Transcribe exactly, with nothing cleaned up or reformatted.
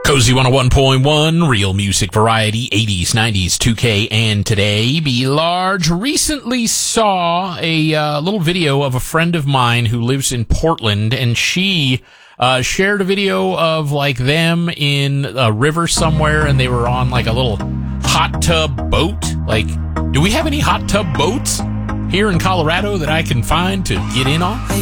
Cozy one oh one point one, real music variety, eighties, nineties, two K, and today. B. Large recently saw a uh, little video of a friend of mine who lives in Portland, and she uh, shared a video of like them in a river somewhere, and they were on like a little hot tub boat. Like, do we have any hot tub boats here in Colorado that I can find to get in on?